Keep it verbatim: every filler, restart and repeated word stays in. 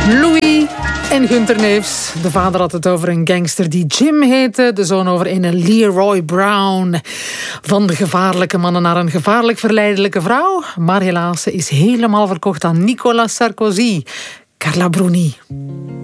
Louis en Gunther Neefs. De vader had het over een gangster die Jim heette. De zoon over een Leroy Brown. Van de gevaarlijke mannen naar een gevaarlijk verleidelijke vrouw. Maar helaas, ze is helemaal verkocht aan Nicolas Sarkozy. Carla Bruni.